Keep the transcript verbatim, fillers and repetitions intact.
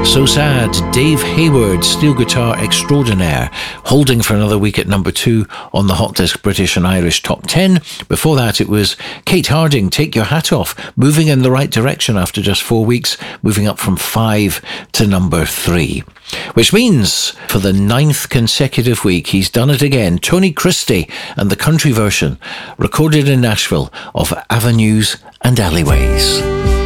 So Sad, Dave Hayward, steel guitar extraordinaire, holding for another week at number two on the Hot Disc British and Irish Top ten. Before that, it was Kate Harding, Take Your Hat Off, moving in the right direction after just four weeks, moving up from five to number three. Which means, for the ninth consecutive week, he's done it again. Tony Christie and the country version, recorded in Nashville, of Avenues and Alleyways.